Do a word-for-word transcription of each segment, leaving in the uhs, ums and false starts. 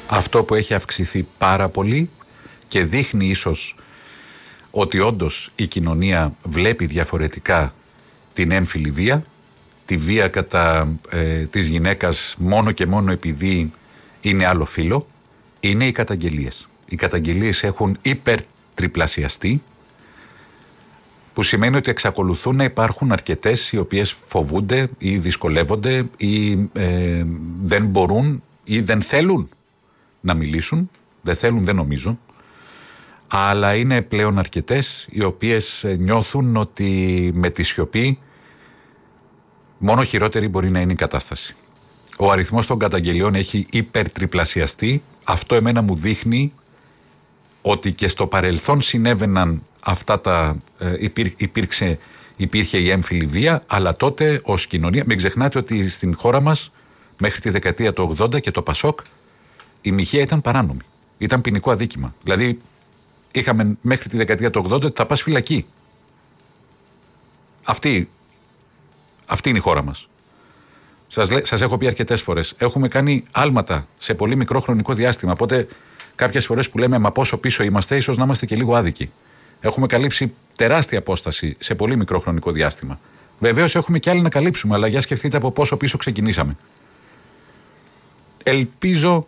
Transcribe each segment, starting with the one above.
Αυτό που έχει αυξηθεί πάρα πολύ και δείχνει ίσως ότι όντως η κοινωνία βλέπει διαφορετικά την έμφυλη βία, τη βία κατά ε, της γυναίκας μόνο και μόνο επειδή είναι άλλο φύλο, είναι οι καταγγελίες. Οι καταγγελίες έχουν υπερτριπλασιαστεί, που σημαίνει ότι εξακολουθούν να υπάρχουν αρκετές οι οποίες φοβούνται ή δυσκολεύονται ή ε, δεν μπορούν ή δεν θέλουν να μιλήσουν. Δεν θέλουν, δεν νομίζω. Αλλά είναι πλέον αρκετές οι οποίες νιώθουν ότι με τη σιωπή μόνο χειρότερη μπορεί να είναι η κατάσταση. Ο αριθμός των καταγγελιών έχει υπερτριπλασιαστεί. Αυτό εμένα μου δείχνει ότι και στο παρελθόν συνέβαιναν αυτά τα, ε, υπήρ, υπήρξε, υπήρχε η έμφυλη βία, αλλά τότε ως κοινωνία, μην ξεχνάτε ότι στην χώρα μας μέχρι τη δεκαετία του ογδόντα και το Πασόκ η μοιχεία ήταν παράνομη, ήταν ποινικό αδίκημα. Δηλαδή είχαμε μέχρι τη δεκαετία του ογδόντα ότι θα πας φυλακή. Αυτή, αυτή είναι η χώρα μας. Σας, σας έχω πει αρκετές φορές, έχουμε κάνει άλματα σε πολύ μικρό χρονικό διάστημα, οπότε κάποιες φορές που λέμε μα πόσο πίσω είμαστε, ίσως να είμαστε και λίγο άδικοι. Έχουμε καλύψει τεράστια απόσταση σε πολύ μικρό χρονικό διάστημα. Βεβαίως έχουμε και άλλοι να καλύψουμε, αλλά για σκεφτείτε από πόσο πίσω ξεκινήσαμε. Ελπίζω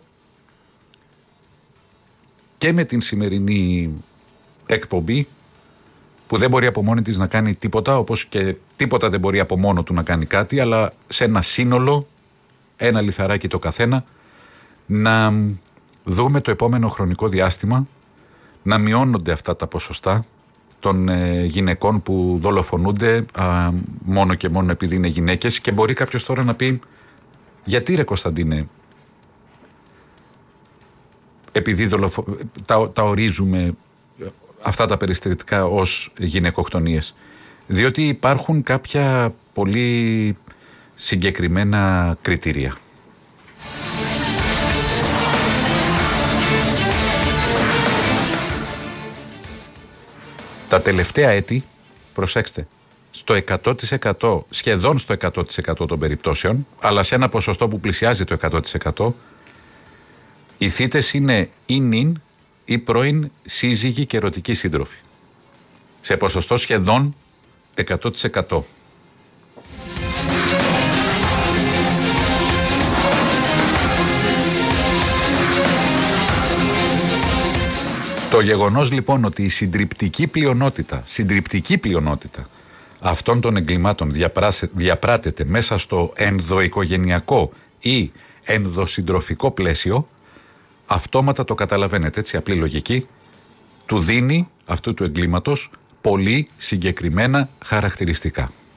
και με την σημερινή εκπομπή, που δεν μπορεί από μόνη της να κάνει τίποτα, όπως και τίποτα δεν μπορεί από μόνο του να κάνει κάτι, αλλά σε ένα σύνολο, ένα λιθαράκι το καθένα, να δούμε το επόμενο χρονικό διάστημα να μειώνονται αυτά τα ποσοστά των ε, γυναικών που δολοφονούνται α, μόνο και μόνο επειδή είναι γυναίκες. Και μπορεί κάποιος τώρα να πει, γιατί ρε Κωνσταντίνε, επειδή δολοφο... τα, τα ορίζουμε αυτά τα περιστατικά ως γυναικοκτονίες? Διότι υπάρχουν κάποια πολύ συγκεκριμένα κριτήρια. Τα τελευταία έτη, προσέξτε, στο εκατό τοις εκατό, σχεδόν στο εκατό τοις εκατό των περιπτώσεων, αλλά σε ένα ποσοστό που πλησιάζει το εκατό τοις εκατό, οι θύτες είναι ή νυν ή πρώην σύζυγοι και ερωτικοί σύντροφοι. Σε ποσοστό σχεδόν εκατό τοις εκατό. Το γεγονός λοιπόν ότι η συντριπτική πλειονότητα, συντριπτική πλειονότητα αυτών των εγκλημάτων διαπράτεται μέσα στο ενδοοικογενειακό ή ενδοσυντροφικό πλαίσιο, αυτόματα το καταλαβαίνετε, έτσι απλή λογική, του δίνει αυτού του εγκλήματος πολύ συγκεκριμένα χαρακτηριστικά.